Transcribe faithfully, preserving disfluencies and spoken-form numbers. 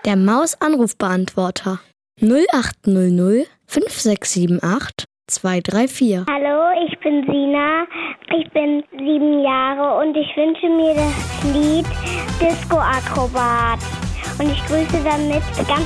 Der Maus-Anrufbeantworter null acht null null fünf sechs sieben acht zwei drei vier. Hallo, ich bin Sina, ich bin sieben Jahre und ich wünsche mir das Lied Disco Akrobat. Und ich grüße damit ganz